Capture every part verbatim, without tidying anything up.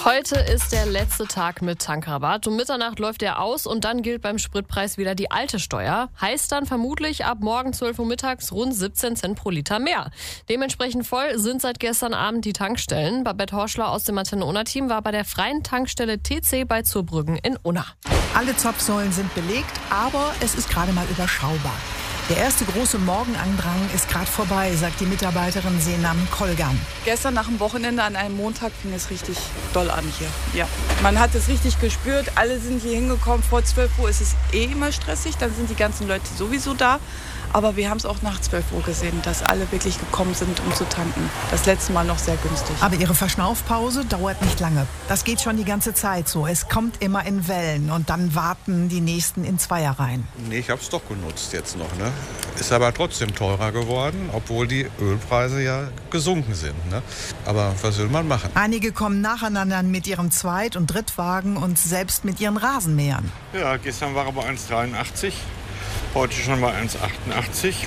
Heute ist der letzte Tag mit Tankrabatt. Um Mitternacht läuft der aus und dann gilt beim Spritpreis wieder die alte Steuer. Heißt dann vermutlich ab morgen zwölf Uhr mittags rund siebzehn Cent pro Liter mehr. Dementsprechend voll sind seit gestern Abend die Tankstellen. Babette Horschler aus dem Antenne-Unna-Team war bei der freien Tankstelle T C bei Zurbrüggen in Unna. Alle Zapfsäulen sind belegt, aber es ist gerade mal überschaubar. Der erste große Morgenandrang ist gerade vorbei, sagt die Mitarbeiterin Senam Kolgan. Gestern nach dem Wochenende an einem Montag fing es richtig doll an hier. Ja. Man hat es richtig gespürt, alle sind hier hingekommen. Vor zwölf Uhr ist es eh immer stressig, dann sind die ganzen Leute sowieso da. Aber wir haben es auch nach zwölf Uhr gesehen, dass alle wirklich gekommen sind, um zu tanken. Das letzte Mal noch sehr günstig. Aber ihre Verschnaufpause dauert nicht lange. Das geht schon die ganze Zeit so. Es kommt immer in Wellen und dann warten die Nächsten in Zweierreihen. Nee, ich habe es doch genutzt jetzt noch. Ne? Ist aber trotzdem teurer geworden, obwohl die Ölpreise ja gesunken sind. Ne? Aber was will man machen? Einige kommen nacheinander mit ihrem Zweit- und Drittwagen und selbst mit ihren Rasenmähern. Ja, gestern war aber eins Komma dreiundachtzig. Heute schon mal eins Komma achtundachtzig.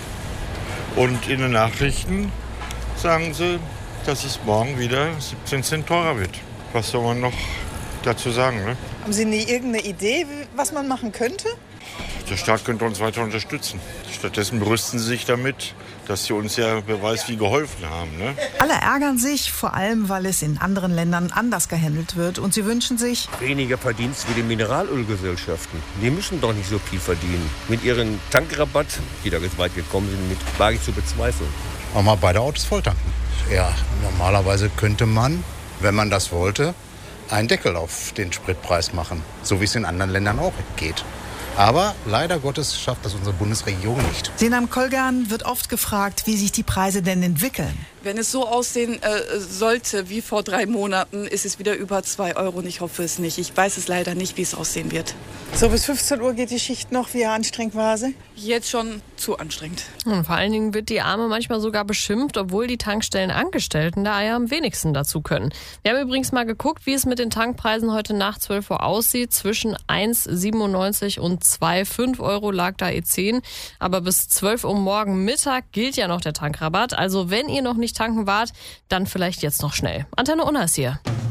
Und in den Nachrichten sagen sie, dass es morgen wieder siebzehn Cent teurer wird. Was soll man noch dazu sagen? Ne? Haben Sie nie irgendeine Idee, was man machen könnte? Der Staat könnte uns weiter unterstützen. Stattdessen brüsten sie sich damit, dass sie uns ja wer weiß wie geholfen haben. Ne? Alle ärgern sich, vor allem weil es in anderen Ländern anders gehandelt wird. Und sie wünschen sich weniger Verdienst wie die Mineralölgesellschaften. Die müssen doch nicht so viel verdienen. Mit ihrem Tankrabatt, die da jetzt weit gekommen sind, mit wage ich zu bezweifeln. Auch mal beide Autos voll tanken. Ja, normalerweise könnte man, wenn man das wollte, einen Deckel auf den Spritpreis machen. So wie es in anderen Ländern auch geht. Aber leider Gottes schafft das unsere Bundesregierung nicht. Senam Kolgan wird oft gefragt, wie sich die Preise denn entwickeln. Wenn es so aussehen äh, sollte wie vor drei Monaten, ist es wieder über zwei Euro und ich hoffe es nicht. Ich weiß es leider nicht, wie es aussehen wird. So bis fünfzehn Uhr geht die Schicht noch. Wie anstrengend war sie? Jetzt schon zu anstrengend. Und vor allen Dingen wird die Arme manchmal sogar beschimpft, obwohl die Tankstellenangestellten da ja am wenigsten dazu können. Wir haben übrigens mal geguckt, wie es mit den Tankpreisen heute nach zwölf Uhr aussieht. Zwischen eins Komma siebenundneunzig und zwei Komma fünf Euro lag da E zehn. Aber bis zwölf Uhr morgen Mittag gilt ja noch der Tankrabatt. Also wenn ihr noch nicht tanken wart, dann vielleicht jetzt noch schnell. Antenne Unna ist hier.